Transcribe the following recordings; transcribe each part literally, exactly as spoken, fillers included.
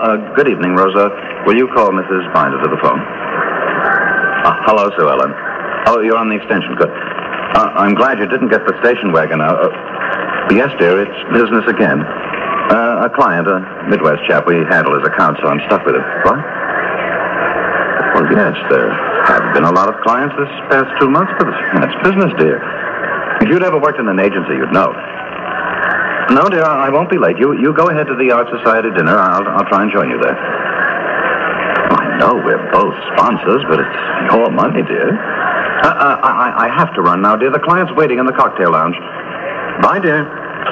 uh, good evening, Rosa. Will you call Missus Binder to the phone? Uh, hello, Sue Ellen. Oh, you're on the extension. Good. Uh, I'm glad you didn't get the station wagon out. Uh, yes, dear, it's business again. Uh, a client, a Midwest chap. We handle his account, so I'm stuck with it. What? Well, yes, there have been a lot of clients this past two months, but that's business, dear. If you'd ever worked in an agency, you'd know. No, dear, I won't be late. You you go ahead to the Art Society dinner. I'll, I'll try and join you there. I know we're both sponsors, but it's your money, dear. Uh, uh, I, I have to run now, dear. The client's waiting in the cocktail lounge. Bye, dear.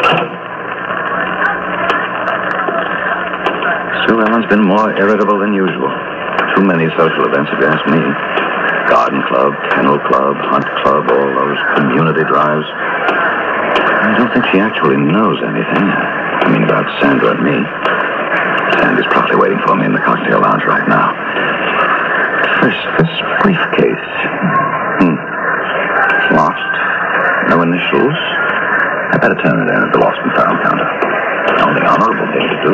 Sue Ellen's been more irritable than usual. Too many social events, if you ask me. Garden club, kennel club, hunt club, all those community drives. I don't think she actually knows anything. I mean, about Sandra and me. Sandy's probably waiting for me in the cocktail lounge right now. First, this briefcase. Hmm. It's lost. No initials. I better turn it in at the lost and found counter. The only honorable thing to do.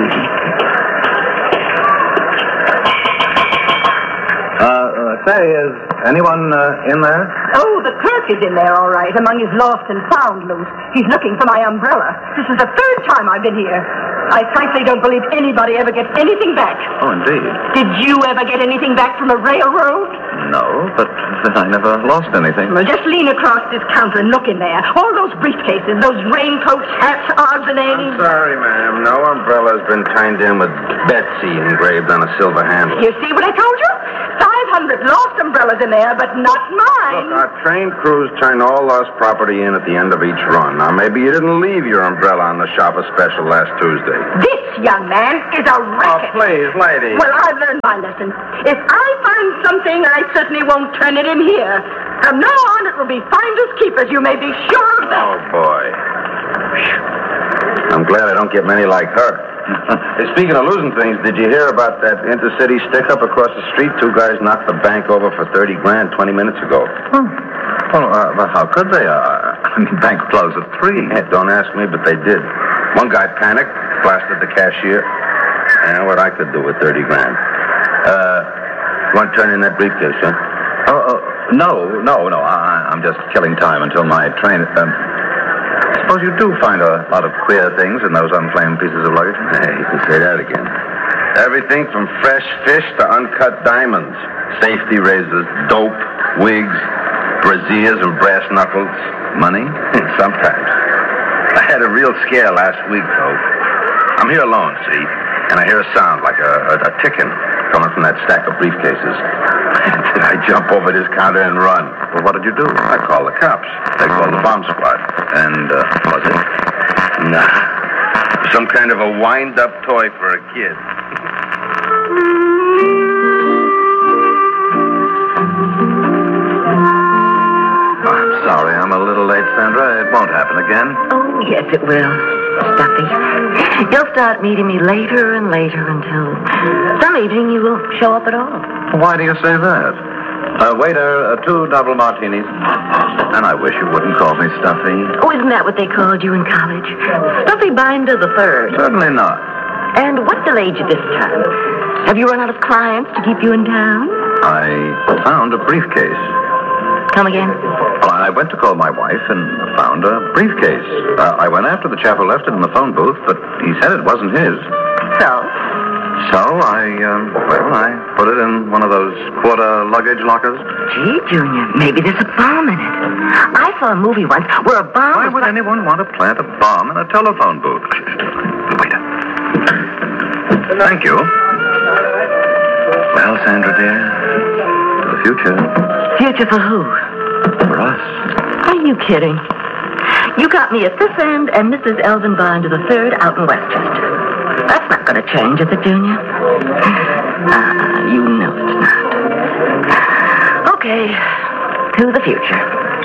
Uh, uh say, is anyone uh, in there? Oh, the clerk is in there, all right, among his lost and found loot. He's looking for my umbrella. This is the third time I've been here. I frankly don't believe anybody ever gets anything back. Oh, indeed. Did you ever get anything back from a railroad? No, but I never lost anything. Well, just lean across this counter and look in there. All those briefcases, those raincoats, hats, odds and ends. I'm sorry, ma'am. No umbrella's been tied in with Betsy engraved on a silver handle. You see what I told you? five hundred lost umbrellas in there, but not mine. Look, our train crews turn all lost property in at the end of each run. Now, maybe you didn't leave your umbrella on the shopper special last Tuesday. This young man is a racket. Oh, please, lady. Well, I've learned my lesson. If I find something, I certainly won't turn it in here. From now on, it will be finders keepers. You may be sure of that. Oh, boy. I'm glad I don't get many like her. Hey, speaking of losing things, did you hear about that intercity stick-up across the street? Two guys knocked the bank over for thirty grand twenty minutes ago. Hmm. Well, uh, but how could they? Uh, I mean, bank closed at three. Yeah, don't ask me, but they did. One guy panicked, blasted the cashier. And what I could do with thirty grand. Uh, you want to turn in that briefcase, huh? Oh, uh, no, no, no. I, I'm just killing time until my train... Um, suppose you do find a lot of queer things in those unclaimed pieces of luggage. Hey, you can say that again. Everything from fresh fish to uncut diamonds. Safety razors, dope, wigs, brassieres and brass knuckles. Money? Sometimes. I had a real scare last week, though. I'm here alone, see? And I hear a sound like a, a, a ticking coming from that stack of briefcases. I jump over this counter and run. Well, what did you do? I called the cops. They called the bomb squad. And, uh, was it? Nah. Some kind of a wind-up toy for a kid. Oh, I'm sorry. I'm a little late, Sandra. It won't happen again. Oh, yes, it will. Stuffy. You'll start meeting me later and later until some evening you won't show up at all. Why do you say that? Uh, waiter, uh, two double martinis. And I wish you wouldn't call me Stuffy. Oh, isn't that what they called you in college? Stuffy Binder the Third. Certainly not. And what delayed you this time? Have you run out of clients to keep you in town? I found a briefcase. Come again? Well, I went to call my wife and found a briefcase. Uh, I went after the chap who left it in the phone booth, but he said it wasn't his. So? So I, um, well, I put it in one of those quarter luggage lockers. Gee, Junior, maybe there's a bomb in it. I saw a movie once where a bomb Why was... would anyone want to plant a bomb in a telephone booth? Wait. Thank you. Well, Sandra, dear, to the future. Future for who? For us. Are you kidding? You got me at this end and Missus Elvin Binder the Third out in Westchester. That's not going to change, is it, Junior? Ah, you know it's not. Okay, to the future.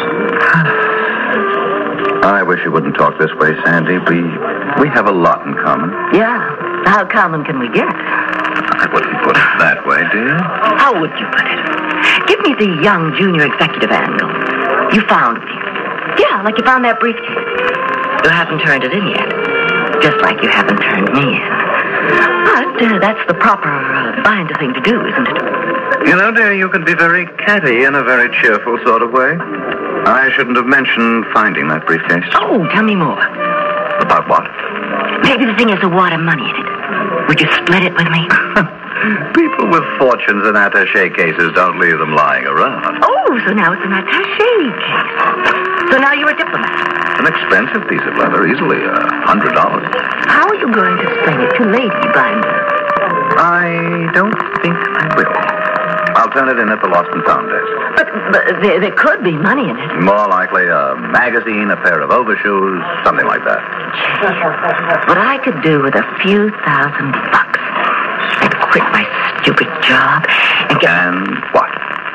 I wish you wouldn't talk this way, Sandy. We we have a lot in common. Yeah, how common can we get? I wouldn't put it that way, dear. How would you put it? Give me the young junior executive angle. You found me. Yeah, like you found that briefcase. You haven't turned it in yet. Just like you haven't turned me in. But uh, that's the proper uh, Binder thing to do, isn't it? You know, dear, you can be very catty in a very cheerful sort of way. I shouldn't have mentioned finding that briefcase. Oh, tell me more. About what? Maybe the thing has a wad of money in it. Would you split it with me? People with fortunes in attaché cases don't leave them lying around. Oh, so now it's an attaché case. So now you're a diplomat. An expensive piece of leather, easily a hundred dollars. How are you going to explain it to Lady Binder? I don't think I will. I'll turn it in at the Lost and Found desk. But, but there, there could be money in it. More likely a magazine, a pair of overshoes, something like that. What I could do with a few thousand bucks. I'd quit my stupid job and get... And what?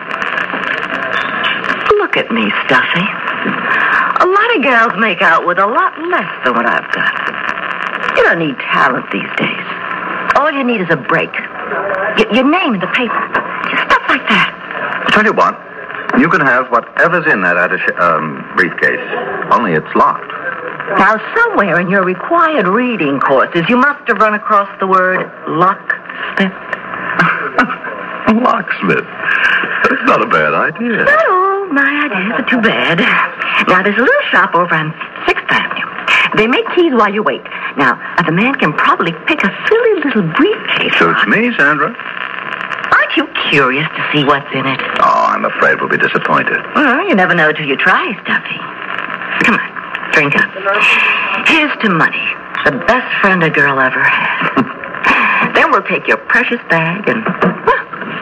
Look at me, Stuffy. A lot of girls make out with a lot less than what I've got. You don't need talent these days. All you need is a break. Y- your name in the paper. Just stuff like that. I'll tell you what. You can have whatever's in that attaché, um, briefcase. Only it's locked. Now, somewhere in your required reading courses, you must have run across the word locksmith. Locksmith. That's not a bad idea. No, my ideas are too bad. Now, there's a little shop over on sixth Avenue. They make keys while you wait. Now, the man can probably pick a silly little briefcase. Suits me, Sandra. Aren't you curious to see what's in it? Oh, I'm afraid we'll be disappointed. Well, you never know till you try, Stuffy. Come on, drink up. Here's to money, the best friend a girl ever had. Then we'll take your precious bag and